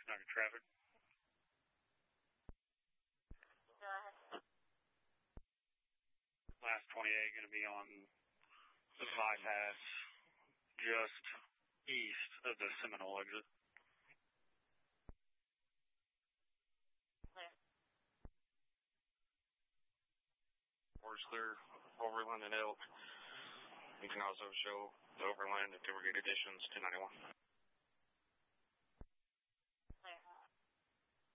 Conductor traffic. Go ahead. Last 28 going to be on the bypass just east of the Seminole exit. Clear. Word's clear. Overland and Elk. You can also show the Overland and Timbergate additions 291.